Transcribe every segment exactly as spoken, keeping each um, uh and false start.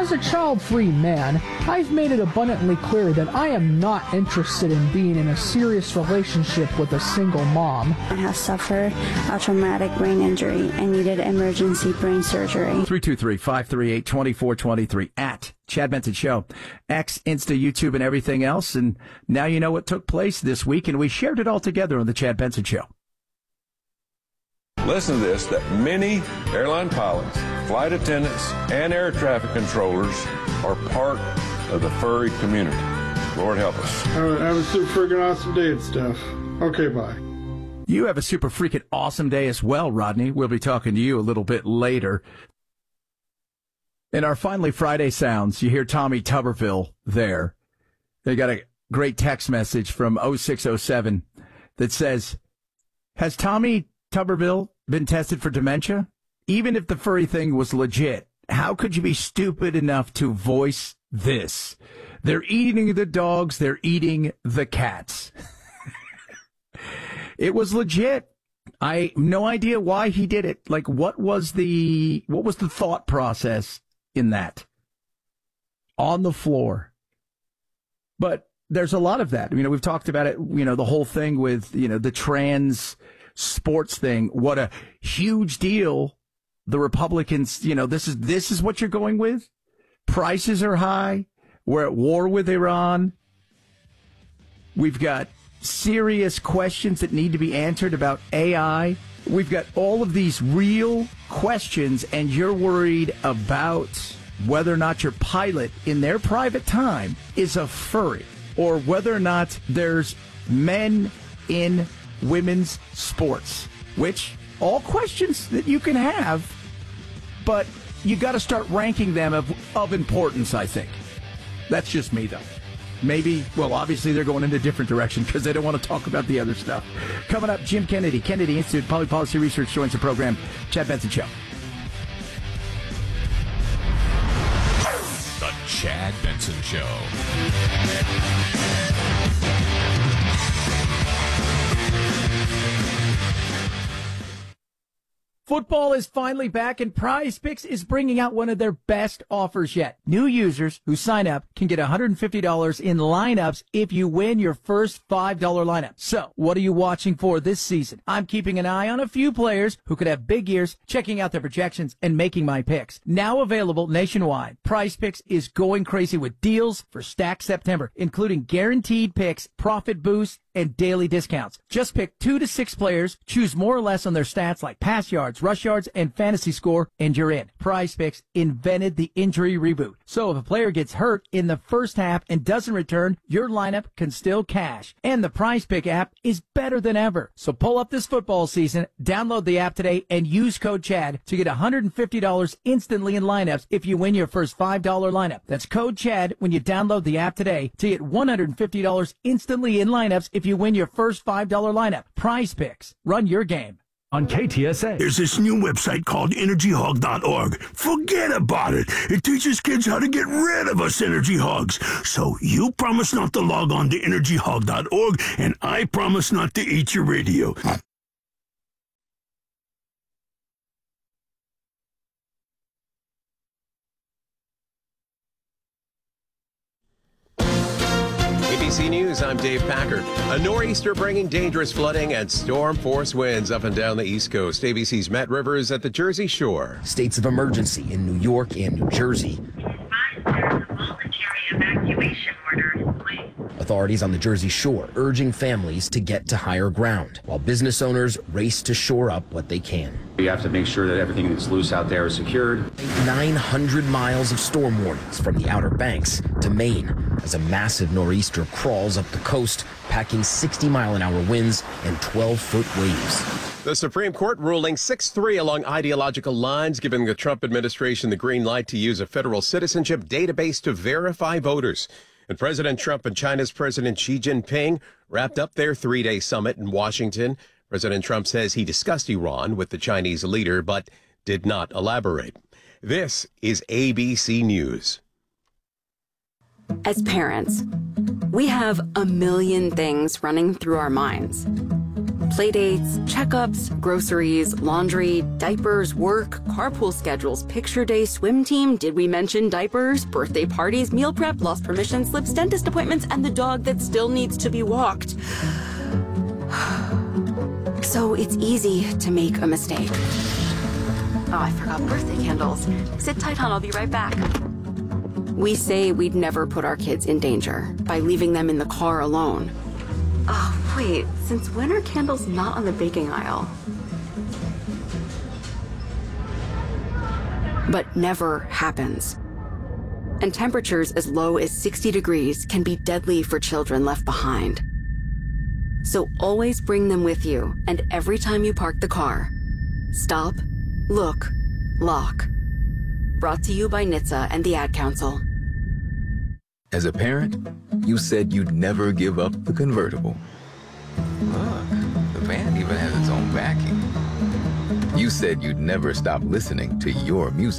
As a child-free man, I've made it abundantly clear that I am not interested in being in a serious relationship with a single mom. I have suffered a traumatic brain injury and needed emergency brain surgery. three two three, five three eight, two four two three at Chad Benson Show. X, Insta, YouTube, and everything else. And now you know what took place this week, and we shared it all together on the Chad Benson Show. Listen to this, that many airline pilots, flight attendants, and air traffic controllers are part of the furry community. Lord help us. Have a, have a super freaking awesome day and stuff. Okay, bye. You have a super freaking awesome day as well, Rodney. We'll be talking to you a little bit later. In our Finally Friday sounds, you hear Tommy Tuberville there. They got a great text message from oh six oh seven that says, has Tommy Tuberville been tested for dementia? Even if the furry thing was legit, how could you be stupid enough to voice this? They're eating the dogs, they're eating the cats. It was legit. I no idea why he did it. Like, what was the what was the thought process in that? On the floor. But there's a lot of that. You know, we've talked about it, you know, the whole thing with, you know, the trans sports thing. What a huge deal. The Republicans, you know, this is this is what you're going with. Prices are high. We're at war with Iran. We've got serious questions that need to be answered about A I. We've got all of these real questions, and you're worried about whether or not your pilot in their private time is a furry, or whether or not there's men in women's sports, which all questions that you can have, but you got to start ranking them of, of importance, I think. That's just me, though. Maybe, well, obviously they're going in a different direction because they don't want to talk about the other stuff. Coming up, Jim Kennedy, Kennedy Institute Public Policy Research joins the program. Chad Benson Show. The Chad Benson Show. Football is finally back, and Prize Picks is bringing out one of their best offers yet. New users who sign up can get one hundred fifty dollars in lineups if you win your first five dollars lineup. So, what are you watching for this season? I'm keeping an eye on a few players who could have big years, checking out their projections, and making my picks. Now available nationwide, Prize Picks is going crazy with deals for Stack September, including guaranteed picks, profit boosts, and daily discounts. Just pick two to six players, choose more or less on their stats like pass yards, rush yards, and fantasy score, and you're in. Prize Picks invented the injury reboot. So if a player gets hurt in the first half and doesn't return, your lineup can still cash. And the Prize Pick app is better than ever. So pull up this football season, download the app today, and use code CHAD to get one hundred fifty dollars instantly in lineups if you win your first five dollars lineup. That's code CHAD when you download the app today to get one hundred fifty dollars instantly in lineups if you win your first five dollars lineup. Prize Picks. Run your game. On K T S A. There's this new website called energy hog dot org. Forget about it. It teaches kids how to get rid of us energy hogs. So you promise not to log on to energy hog dot org, and I promise not to eat your radio. A B C News, I'm Dave Packer. A nor'easter bringing dangerous flooding and storm force winds up and down the East Coast. A B C's Matt Rivers at the Jersey Shore. States of emergency in New York and New Jersey. There's a voluntary evacuation order in place. Authorities on the Jersey Shore urging families to get to higher ground, while business owners race to shore up what they can. We have to make sure that everything that's loose out there is secured. nine hundred miles of storm warnings from the Outer Banks to Maine as a massive nor'easter crawls up the coast, packing sixty mile an hour winds and twelve foot waves. The Supreme Court ruling six three along ideological lines, giving the Trump administration the green light to use a federal citizenship database to verify voters. And President Trump and China's President Xi Jinping wrapped up their three-day summit in Washington. President Trump says he discussed Iran with the Chinese leader, but did not elaborate. This is A B C News. As parents, we have a million things running through our minds. Playdates, checkups, groceries, laundry, diapers, work, carpool schedules, picture day, swim team, did we mention diapers, birthday parties, meal prep, lost permission slips, dentist appointments, and the dog that still needs to be walked. So it's easy to make a mistake. Oh, I forgot birthday candles. Sit tight, hon, I'll be right back. We say we'd never put our kids in danger by leaving them in the car alone. Oh, wait, since when are candles not on the baking aisle? But never happens. And temperatures as low as sixty degrees can be deadly for children left behind. So always bring them with you, and every time you park the car, stop, look, lock. Brought to you by N H T S A and the Ad Council. As a parent, you said you'd never give up the convertible. Look, the van even has its own backing. You said you'd never stop listening to your music.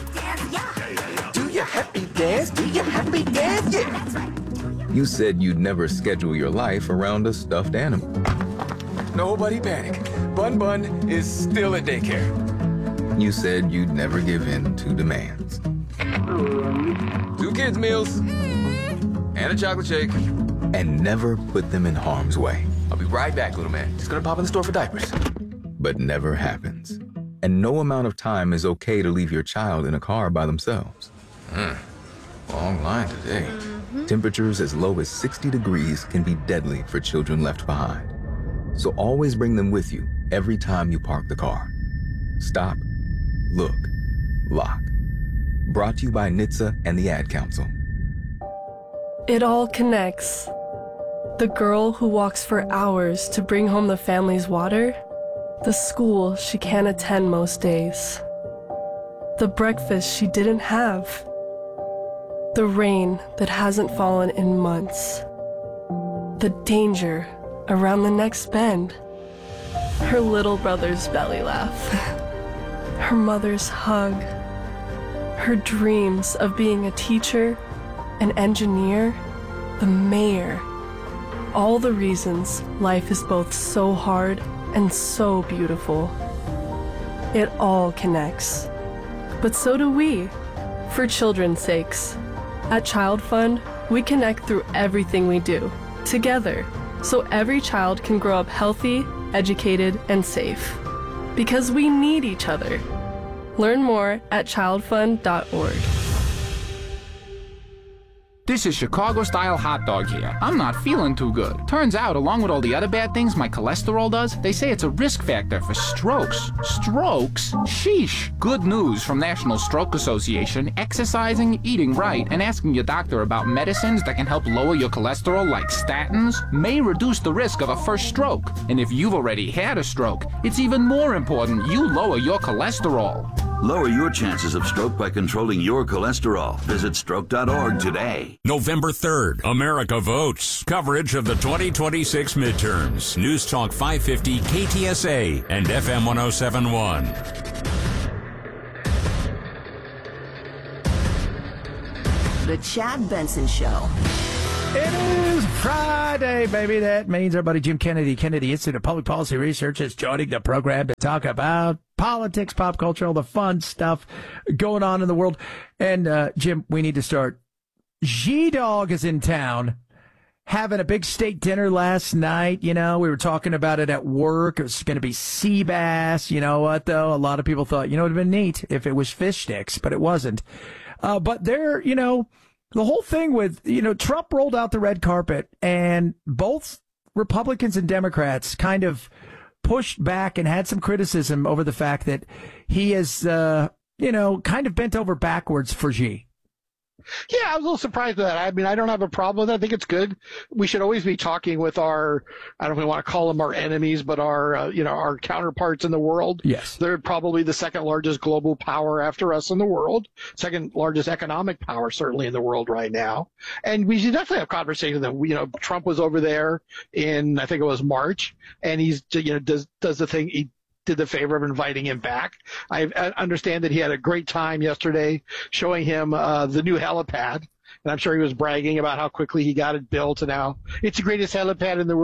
Do your happy dance, do your happy dance, yeah. You said you'd never schedule your life around a stuffed animal. Nobody panic. Bun Bun is still at daycare. You said you'd never give in to demands. Two kids' meals and a chocolate shake. And never put them in harm's way. I'll be right back, little man. Just gonna pop in the store for diapers. But never happens. And no amount of time is okay to leave your child in a car by themselves. Mm. Long line today. Mm-hmm. Temperatures as low as sixty degrees can be deadly for children left behind. So always bring them with you every time you park the car. Stop, look, lock. Brought to you by N H T S A and the Ad Council. It all connects. The girl who walks for hours to bring home the family's water, the school she can't attend most days, the breakfast she didn't have, the rain that hasn't fallen in months, the danger around the next bend, her little brother's belly laugh, her mother's hug, her dreams of being a teacher, an engineer, the mayor. All the reasons life is both so hard and so beautiful. It all connects. But so do we, for children's sakes. At Child Fund, we connect through everything we do, together, so every child can grow up healthy, educated, and safe. Because we need each other. Learn more at child fund dot org. This is Chicago-style hot dog here. I'm not feeling too good. Turns out, along with all the other bad things my cholesterol does, they say it's a risk factor for strokes. Strokes? Sheesh. Good news from National Stroke Association. Exercising, eating right, and asking your doctor about medicines that can help lower your cholesterol like statins may reduce the risk of a first stroke. And if you've already had a stroke, it's even more important you lower your cholesterol. Lower your chances of stroke by controlling your cholesterol. Visit stroke dot org today. November third, America votes. Coverage of the twenty twenty-six midterms. News Talk five fifty K T S A and F M one oh seven point one. The Chad Benson Show. It is Friday, baby. That means our buddy Jim Kennedy, Kennedy Institute of Public Policy Research, is joining the program to talk about politics, pop culture, all the fun stuff going on in the world. And, uh, Jim, we need to start. G-Dog is in town having a big steak dinner last night. You know, we were talking about it at work. It was going to be sea bass. You know what, though? A lot of people thought, you know, it would have been neat if it was fish sticks, but it wasn't. Uh, but there, you know, the whole thing with, you know, Trump rolled out the red carpet and both Republicans and Democrats kind of pushed back and had some criticism over the fact that he is, uh, you know, kind of bent over backwards for Xi. Yeah, I was a little surprised with that. I mean, I don't have a problem with it. I think it's good. We should always be talking with our, I don't know if we want to call them our enemies, but our, uh, you know, our counterparts in the world. Yes. They're probably the second largest global power after us in the world, second largest economic power certainly in the world right now. And we should definitely have conversations with them. You know, Trump was over there in, I think it was March, and he's, you know, does, does the thing, he did the favor of inviting him back. I understand that he had a great time yesterday showing him uh, the new helipad. And I'm sure he was bragging about how quickly he got it built and how it's the greatest helipad in the world.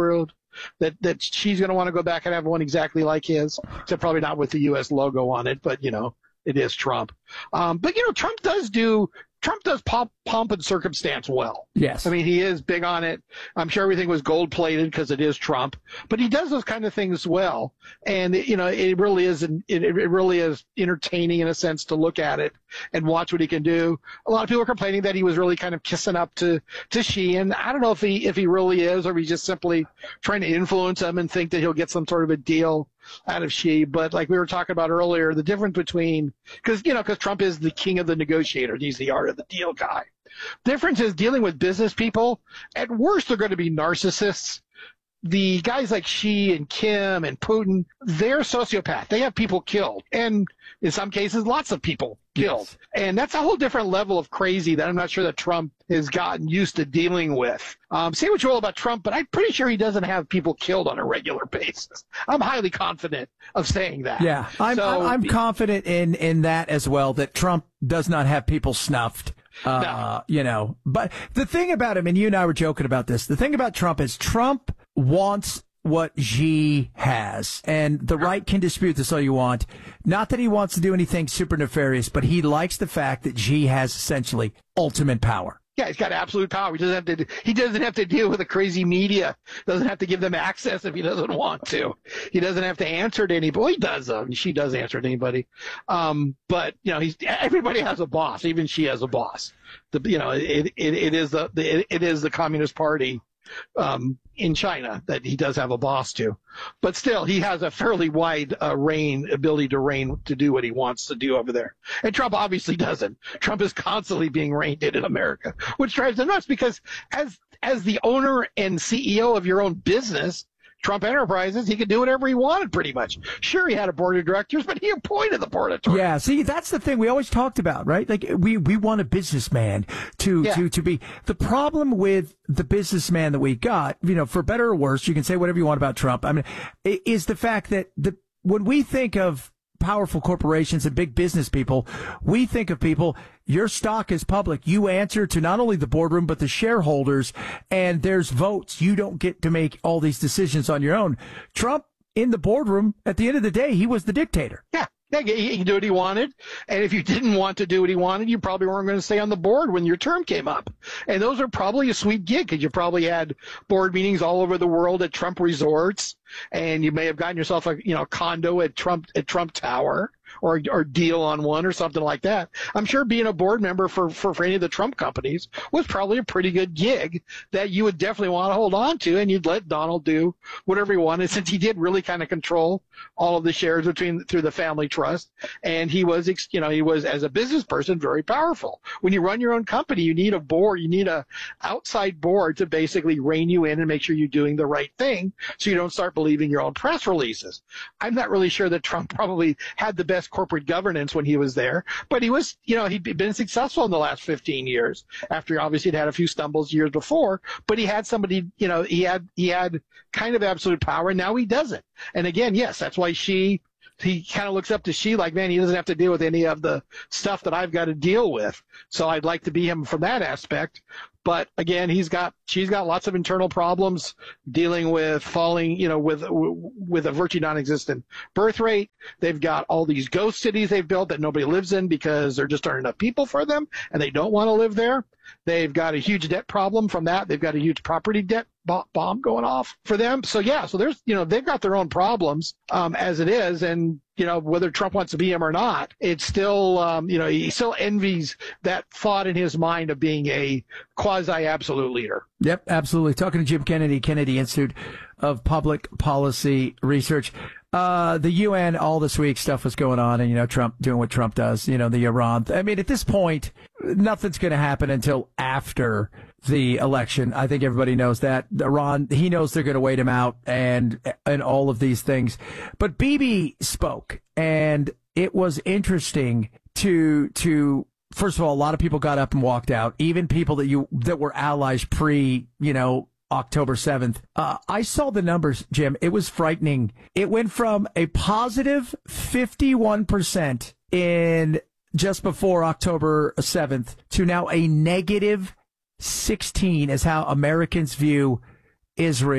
that, that she's going to want to go back and have one exactly like his, except probably not with the U S logo on it, but, you know, it is Trump. Um, but, you know, Trump does do Trump does pomp, pomp and circumstance well. Yes. I mean, he is big on it. I'm sure everything was gold plated because it is Trump, but he does those kind of things well. And, you know, it really is, it, it really is entertaining in a sense to look at it and watch what he can do. A lot of people are complaining that he was really kind of kissing up to, to Xi. And I don't know if he, if he really is, or he's just simply trying to influence him and think that he'll get some sort of a deal out of Xi. But like we were talking about earlier, the difference between, because, you know, because Trump is the king of the negotiator. He's the art of the deal guy. Difference is dealing with business people. At worst, they're going to be narcissists. The guys like Xi and Kim and Putin, they're sociopath. They have people killed. And in some cases, lots of people killed. Yes. And that's a whole different level of crazy that I'm not sure that Trump has gotten used to dealing with. Um, say what you will about Trump, but I'm pretty sure he doesn't have people killed on a regular basis. I'm highly confident of saying that. Yeah, I'm, so, I'm, I'm confident in, in that as well, that Trump does not have people snuffed. Uh, no. You know, but the thing about him, and you and I were joking about this, the thing about Trump is Trump wants what Xi has, and the right can dispute this all you want. Not that he wants to do anything super nefarious, but he likes the fact that Xi has essentially ultimate power. Yeah, he's got absolute power. He doesn't have to. He doesn't have to deal with the crazy media. Doesn't have to give them access if he doesn't want to. He doesn't have to answer to anybody. Well, he does. Though. She does answer to anybody. Um, but you know, he's everybody has a boss. Even she has a boss. The you know, it it, it is the, the it, it is the Communist Party um, in China that he does have a boss to. But still, he has a fairly wide uh, reign, ability to reign, to do what he wants to do over there. And Trump obviously doesn't. Trump is constantly being reined in in America, which drives him nuts because as as the owner and C E O of your own business, Trump Enterprises, he could do whatever he wanted pretty much. Sure, he had a board of directors, but he appointed the board of directors. Yeah, see, that's the thing we always talked about, right? Like, we, we want a businessman to, yeah. to, to be. The problem with the businessman that we got, you know, for better or worse, you can say whatever you want about Trump, I mean, is the fact that the when we think of powerful corporations and big business people, we think of people, your stock is public. You answer to not only the boardroom, but the shareholders, and there's votes. You don't get to make all these decisions on your own. Trump, in the boardroom, at the end of the day, he was the dictator. Yeah. Yeah, he could do what he wanted, and if you didn't want to do what he wanted, you probably weren't going to stay on the board when your term came up. And those are probably a sweet gig because you probably had board meetings all over the world at Trump resorts, and you may have gotten yourself a you know condo at Trump at Trump Tower. Or, or deal on one or something like that. I'm sure being a board member for, for, for any of the Trump companies was probably a pretty good gig that you would definitely want to hold on to, and you'd let Donald do whatever he wanted, since he did really kind of control all of the shares between through the family trust, and he was, you know, he was as a business person very powerful. When you run your own company, you need a board, you need a outside board to basically rein you in and make sure you're doing the right thing, so you don't start believing your own press releases. I'm not really sure that Trump probably had the best corporate governance when he was there, but he was, you know, he'd been successful in the last fifteen years after obviously he'd had a few stumbles years before, but he had somebody, you know, he had, he had kind of absolute power, and now he doesn't. And again, yes, that's why she, he kind of looks up to Xi like, man, he doesn't have to deal with any of the stuff that I've got to deal with. So I'd like to be him from that aspect. But again, he's got, she's got lots of internal problems dealing with falling, you know, with, with a virtually non-existent birth rate. They've got all these ghost cities they've built that nobody lives in because there just aren't enough people for them and they don't want to live there. They've got a huge debt problem from that. They've got a huge property debt bomb going off for them. So yeah, so there's, you know, they've got their own problems, um, as it is. And, you know, whether Trump wants to be him or not, it's still, um, you know, he still envies that thought in his mind of being a quasi-absolute leader. Yep, absolutely. Talking to Jim Kennedy, Kennedy Institute of Public Policy Research. Uh, the U N, all this week stuff was going on, and, you know, Trump doing what Trump does, you know, the Iran. I mean, at this point, nothing's going to happen until after the election. I think everybody knows that. Iran, he knows they're going to wait him out and, and all of these things. But Bibi spoke, and it was interesting to, to, first of all, a lot of people got up and walked out, even people that you, that were allies pre, you know, October seventh. Uh, I saw the numbers, Jim. It was frightening. It went from a positive fifty-one percent in just before October seventh to now a negative sixteen is how Americans view Israel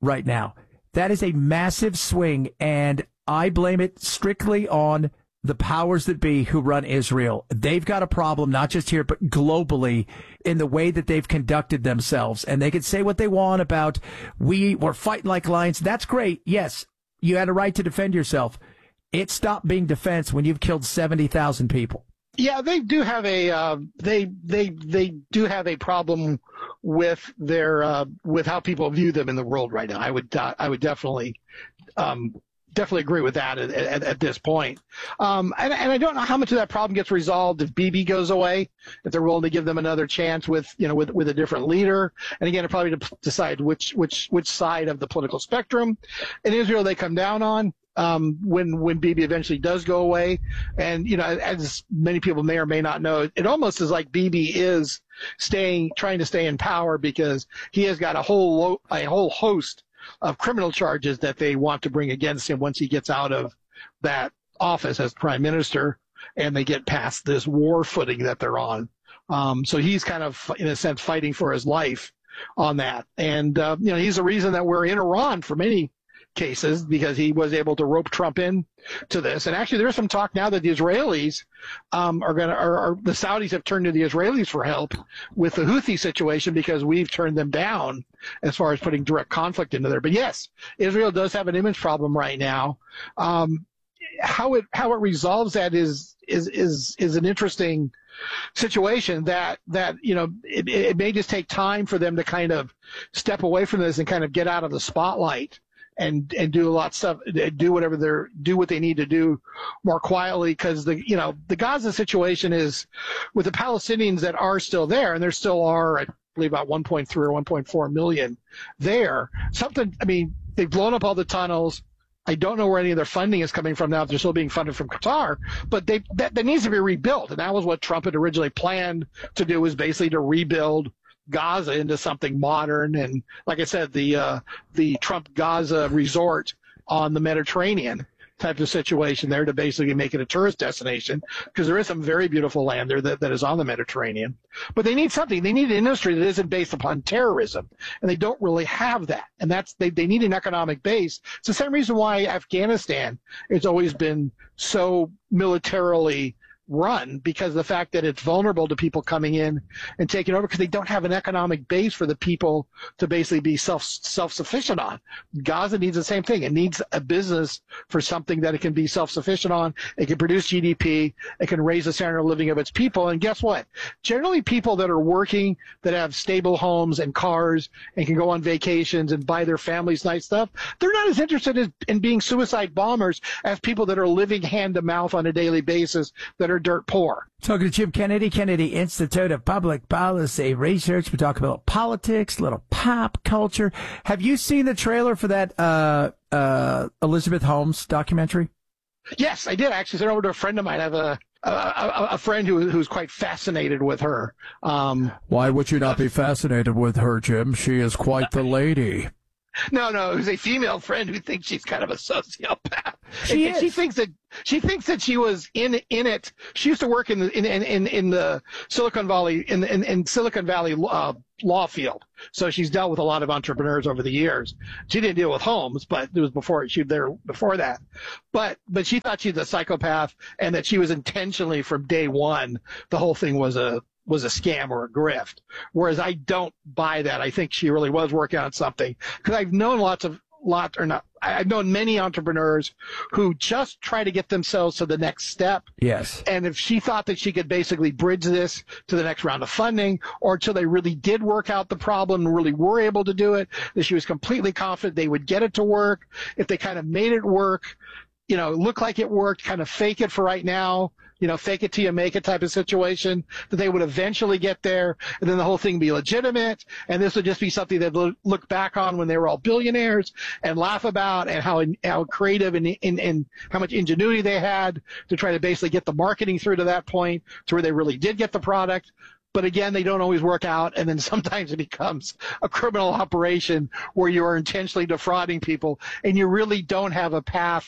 right now. That is a massive swing, and I blame it strictly on the powers that be who run Israel. They've got a problem, not just here, but globally, in the way that they've conducted themselves. And they can say what they want about, we were fighting like lions. That's great. Yes, you had a right to defend yourself. It stopped being defense when you've killed seventy thousand people. Yeah, they do have a uh, they they they do have a problem with their uh, with how people view them in the world right now. I would uh, I would definitely um, definitely agree with that at, at, at this point. Um, and, and I don't know how much of that problem gets resolved if Bibi goes away, if they're willing to give them another chance with you know with with a different leader. And again, it'll probably decide which which which side of the political spectrum in Israel they come down on. Um, when when Bibi eventually does go away, and you know, as many people may or may not know, it almost is like Bibi is staying, trying to stay in power because he has got a whole lo- a whole host of criminal charges that they want to bring against him once he gets out of that office as prime minister, and they get past this war footing that they're on. Um, so he's kind of, in a sense, fighting for his life on that, and uh, you know, he's the reason that we're in Iran for many cases because he was able to rope Trump in to this. And actually there's some talk now that the Israelis um, are going to, or, or the Saudis have turned to the Israelis for help with the Houthi situation because we've turned them down as far as putting direct conflict into there. But yes, Israel does have an image problem right now. Um, how it, how it resolves that is, is, is, is an interesting situation that, that, you know, it, it may just take time for them to kind of step away from this and kind of get out of the spotlight and and do a lot of stuff, do whatever they're do what they need to do more quietly, because the you know the Gaza situation is with the Palestinians that are still there, and there still are, I believe, about one point three or one point four million there. Something, I mean, they've blown up all the tunnels. I don't know where any of their funding is coming from now. If they're still being funded from Qatar, but they that, that needs to be rebuilt, and that was what Trump had originally planned to do, was basically to rebuild Gaza into something modern. And like I said, the uh, the Trump Gaza resort on the Mediterranean type of situation there to basically make it a tourist destination, because there is some very beautiful land there that, that is on the Mediterranean. But they need something. They need an industry that isn't based upon terrorism, and they don't really have that. And that's they, they need an economic base. It's the same reason why Afghanistan has always been so militarily run, because of the fact that it's vulnerable to people coming in and taking over, because they don't have an economic base for the people to basically be self self-sufficient on. Gaza needs the same thing. It needs a business for something that it can be self-sufficient on. It can produce G D P. It can raise the standard of living of its people. And guess what? Generally, people that are working, that have stable homes and cars and can go on vacations and buy their families nice stuff, they're not as interested in, in being suicide bombers as people that are living hand to mouth on a daily basis that are dirt poor. Talking to Jim Kennedy, Kennedy Institute of Public Policy Research. We talk about politics, little pop culture. Have you seen the trailer for that uh, uh, Elizabeth Holmes documentary? Yes, I did. I actually sent over to a friend of mine. I have a a, a friend who who's quite fascinated with her. Um, Why would you not be fascinated with her, Jim? She is quite the lady. No, no, it was a female friend who thinks she's kind of a sociopath. She and, is. She thinks that she thinks that she was in in it. She used to work in the in in, in the Silicon Valley in in, in Silicon Valley uh, law field. So she's dealt with a lot of entrepreneurs over the years. She didn't deal with Holmes, but it was before she was there before that. But but she thought she was a psychopath, and that she was intentionally from day one. The whole thing was a was a scam or a grift. Whereas I don't buy that. I think she really was working on something, because I've known lots of lot or not. I've known many entrepreneurs who just try to get themselves to the next step. Yes. And if she thought that she could basically bridge this to the next round of funding, or until they really did work out the problem and really were able to do it, that she was completely confident they would get it to work. If they kind of made it work, you know, look like it worked, kind of fake it for right now, you know, fake it till you make it type of situation, that they would eventually get there, and then the whole thing be legitimate, and this would just be something they'd look back on when they were all billionaires and laugh about, and how how creative and, and, and how much ingenuity they had to try to basically get the marketing through to that point to where they really did get the product. But again, they don't always work out, and then sometimes it becomes a criminal operation where you are intentionally defrauding people, and you really don't have a path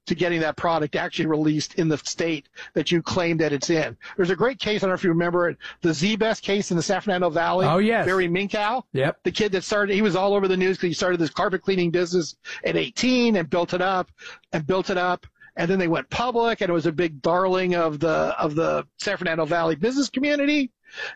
to getting that product actually released in the state that you claim that it's in. There's a great case, I don't know if you remember it, the Z-Best case in the San Fernando Valley. Oh, yes. Barry Minkow. Yep. The kid that started, he was all over the news because he started this carpet cleaning business at eighteen and built it up and built it up. And then they went public, and it was a big darling of the of the San Fernando Valley business community.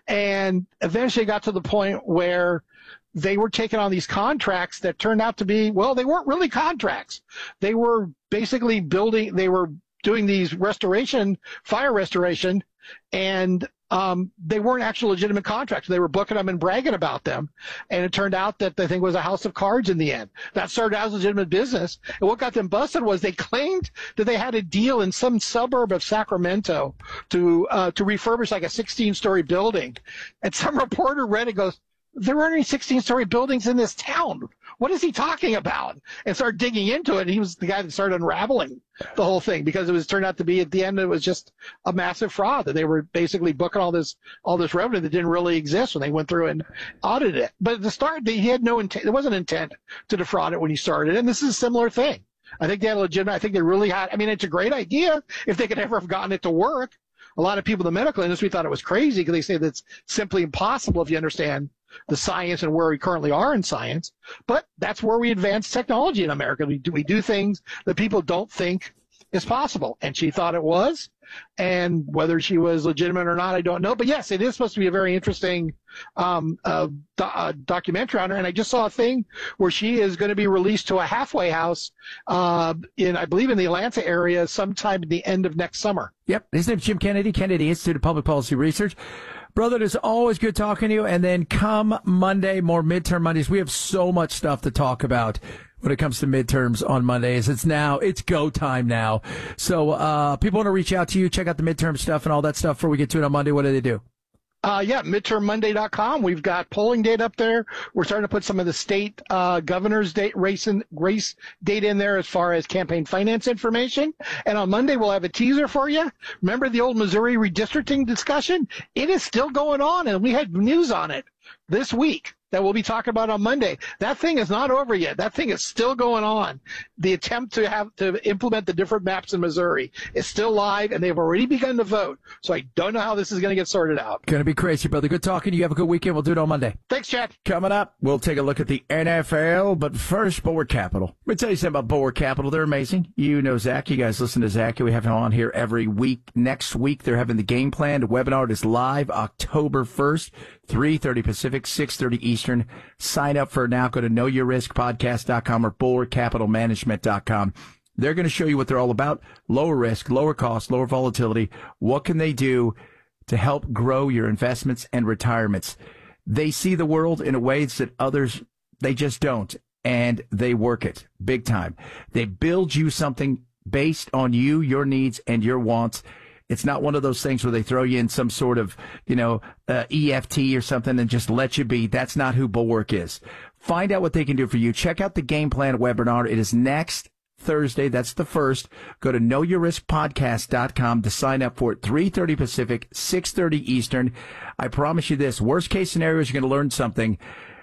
And eventually got to the point where they were taking on these contracts that turned out to be, well, they weren't really contracts. They were basically building, they were doing these restoration, fire restoration, and um, they weren't actual legitimate contracts. They were booking them and bragging about them. And it turned out that the thing was a house of cards in the end. That started out as legitimate business. And what got them busted was they claimed that they had a deal in some suburb of Sacramento to uh, to refurbish like a sixteen-story building. And some reporter read it and goes, there weren't any sixteen-story buildings in this town. What is he talking about? And started digging into it. And he was the guy that started unraveling the whole thing because it was turned out to be at the end it was just a massive fraud that they were basically booking all this all this revenue that didn't really exist when they went through and audited it. But at the start, they, he had no intent. There wasn't intent to defraud it when he started. And this is a similar thing. I think they had a legitimate. I think they really had. I mean, it's a great idea if they could ever have gotten it to work. A lot of people in the medical industry thought it was crazy because they say that's simply impossible if you understand the science and where we currently are in science. But that's where we advance technology in America. We do, we do things that people don't think is possible. And she thought it was. And whether she was legitimate or not, I don't know. But yes, it is supposed to be a very interesting um, uh, do- uh, documentary on her. And I just saw a thing where she is going to be released to a halfway house uh, in, I believe, in the Atlanta area sometime at the end of next summer. Yep. His name's Jim Kennedy, Kennedy Institute of Public Policy Research. Brother, it is always good talking to you. And then come Monday, more midterm Mondays. We have so much stuff to talk about when it comes to midterms on Mondays. It's now, it's go time now. So, uh, people want to reach out to you, check out the midterm stuff and all that stuff before we get to it on Monday. What do they do? Uh, yeah, midterm monday dot com. We've got polling data up there. We're starting to put some of the state uh, governor's date, race, and, race data in there as far as campaign finance information. And on Monday, we'll have a teaser for you. Remember the old Missouri redistricting discussion? It is still going on, and we had news on it this week that we'll be talking about on Monday. That thing is not over yet. That thing is still going on. The attempt to have to implement the different maps in Missouri is still live, and they've already begun to vote. So I don't know how this is going to get sorted out. Going to be crazy, brother. Good talking to you. Have a good weekend. We'll do it on Monday. Thanks, Chad. Coming up, we'll take a look at the N F L, but first, Bulwark Capital. Let me tell you something about Bulwark Capital. They're amazing. You know Zach. You guys listen to Zach. We have him on here every week. Next week, they're having the game plan. The webinar is live October first, three thirty Pacific, six thirty Eastern. Sign up for it now. Go to know your risk podcast dot com or bulwark capital management dot com. They're going to show you what they're all about. Lower risk, lower cost, lower volatility. What can they do to help grow your investments and retirements? They see the world in a ways that others, they just don't. And they work it big time. They build you something based on you, your needs, and your wants. It's not one of those things where they throw you in some sort of, you know, uh, E F T or something and just let you be. That's not who Bulwark is. Find out what they can do for you. Check out the Game Plan webinar. It is next Thursday. That's the first. Go to know your risk podcast dot com to sign up for it. three thirty Pacific, six thirty Eastern. I promise you this. Worst case scenario is you're going to learn something.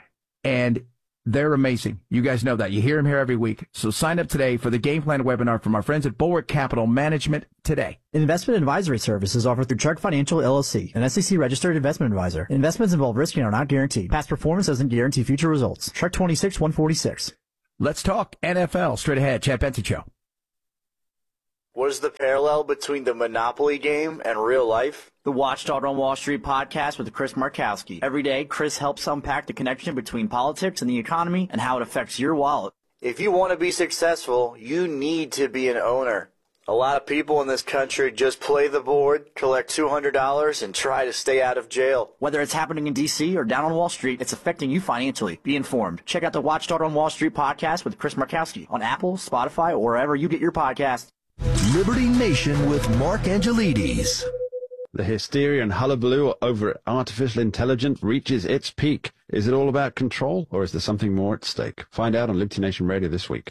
And they're amazing. You guys know that. You hear them here every week. So sign up today for the Game Plan webinar from our friends at Bulwark Capital Management today. Investment advisory services offered through Chuck Financial, L L C, an S E C-registered investment advisor. Investments involve risk and are not guaranteed. Past performance doesn't guarantee future results. Chuck twenty-six one forty-six. Let's talk N F L. Straight ahead. Chad Benson Show. What is the parallel between the Monopoly game and real life? The Watchdog on Wall Street podcast with Chris Markowski. Every day, Chris helps unpack the connection between politics and the economy and how it affects your wallet. If you want to be successful, you need to be an owner. A lot of people in this country just play the board, collect two hundred dollars, and try to stay out of jail. Whether it's happening in D C or down on Wall Street, it's affecting you financially. Be informed. Check out the Watchdog on Wall Street podcast with Chris Markowski on Apple, Spotify, or wherever you get your podcasts. Liberty Nation with Mark Angelides. The hysteria and hullabaloo over artificial intelligence reaches its peak. Is it all about control, or is there something more at stake? Find out on Liberty Nation Radio this week.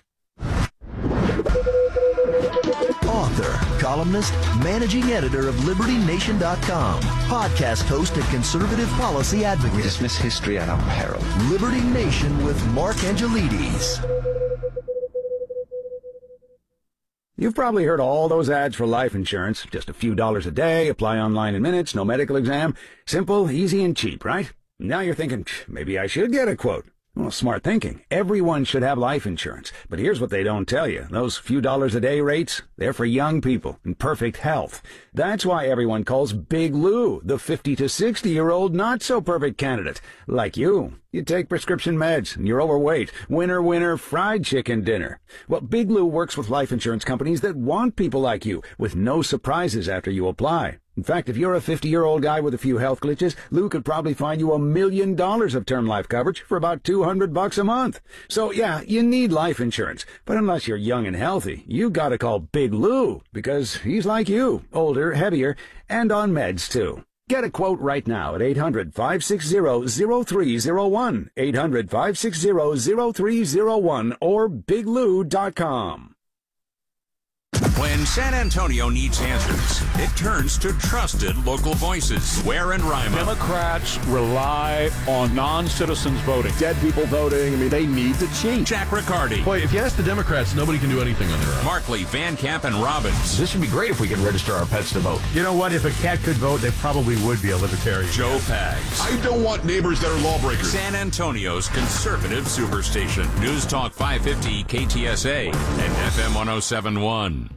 Author, columnist, managing editor of Liberty Nation dot com, podcast host and conservative policy advocate. We dismiss history at our peril. Liberty Nation with Mark Angelides. The You've probably heard all those ads for life insurance. Just a few dollars a day, apply online in minutes, no medical exam. Simple, easy, and cheap, right? Now you're thinking, maybe I should get a quote. Well, smart thinking. Everyone should have life insurance. But here's what they don't tell you. Those few dollars a day rates, they're for young people in perfect health. That's why everyone calls Big Lou the fifty to sixty-year-old not-so-perfect candidate. Like you. You take prescription meds, and you're overweight. Winner, winner, fried chicken dinner. Well, Big Lou works with life insurance companies that want people like you, with no surprises after you apply. In fact, if you're a fifty-year-old guy with a few health glitches, Lou could probably find you a million dollars of term life coverage for about two hundred bucks a month. So, yeah, you need life insurance. But unless you're young and healthy, you gotta call Big Lou, because he's like you, older, heavier, and on meds, too. Get a quote right now at eight hundred, five six zero, zero three zero one, eight hundred, five six zero, zero three zero one, or big lou dot com. When San Antonio needs answers, it turns to trusted local voices. Ware and Ryman. Democrats rely on non-citizens voting. Dead people voting. I mean, they need to cheat. Jack Riccardi. Boy, if you ask the Democrats, nobody can do anything on their own. Markley, Van Camp, and Robbins. This would be great if we could register our pets to vote. You know what? If a cat could vote, they probably would be a libertarian. Joe Pags. I don't want neighbors that are lawbreakers. San Antonio's conservative superstation. News Talk five fifty K T S A and F M one oh seven point one.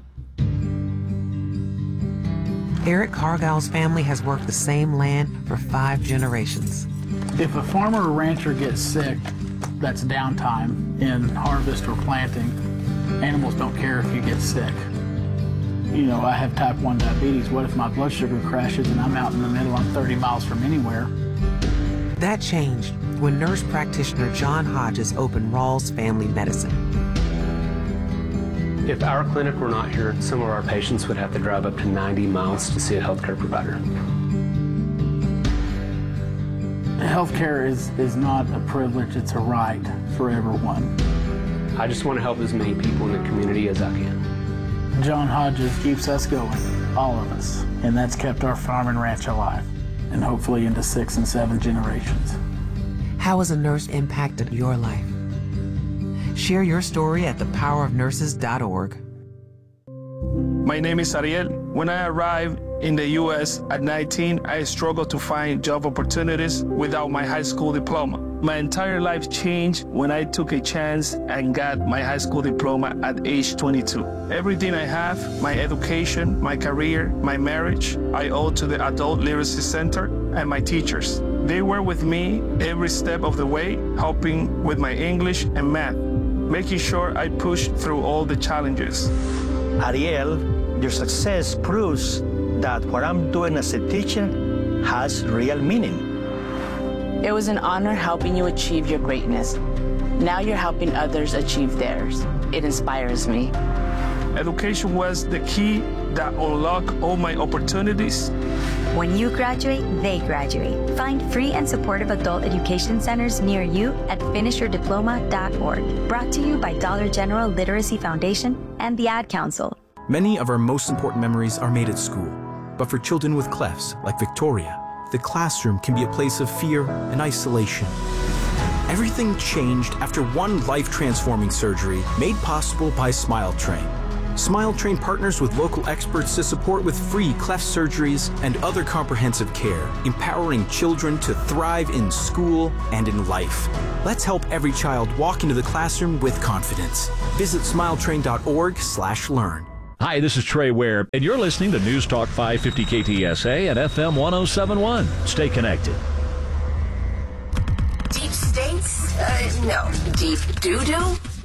Eric Cargill's family has worked the same land for five generations. If a farmer or rancher gets sick, that's downtime in harvest or planting. Animals don't care if you get sick. You know, I have type one diabetes. What if my blood sugar crashes and I'm out in the middle, I'm thirty miles from anywhere? That changed when nurse practitioner John Hodges opened Rawls Family Medicine. If our clinic were not here, some of our patients would have to drive up to ninety miles to see a healthcare provider. Healthcare is, is not a privilege, it's a right for everyone. I just want to help as many people in the community as I can. John Hodges keeps us going, all of us, and that's kept our farm and ranch alive, and hopefully into six and seven generations. How has a nurse impacted your life? Share your story at the power of nurses dot org. My name is Ariel. When I arrived in the U S at nineteen, I struggled to find job opportunities without my high school diploma. My entire life changed when I took a chance and got my high school diploma at age twenty-two. Everything I have, my education, my career, my marriage, I owe to the Adult Literacy Center and my teachers. They were with me every step of the way, helping with my English and math, making sure I pushed through all the challenges. Ariel, your success proves that what I'm doing as a teacher has real meaning. It was an honor helping you achieve your greatness. Now you're helping others achieve theirs. It inspires me. Education was the key that unlocked all my opportunities. When you graduate, they graduate. Find free and supportive adult education centers near you at finish your diploma dot org. Brought to you by Dollar General Literacy Foundation and the Ad Council. Many of our most important memories are made at school. But for children with clefs, like Victoria, the classroom can be a place of fear and isolation. Everything changed after one life-transforming surgery made possible by Smile Train. Smile Train partners with local experts to support with free cleft surgeries and other comprehensive care, empowering children to thrive in school and in life. Let's help every child walk into the classroom with confidence. Visit smile train dot org slash learn. Hi, this is Trey Ware, and you're listening to News Talk five fifty K T S A and F M one oh seven point one. Stay connected. Deep states? Uh, no. Deep doo-doo?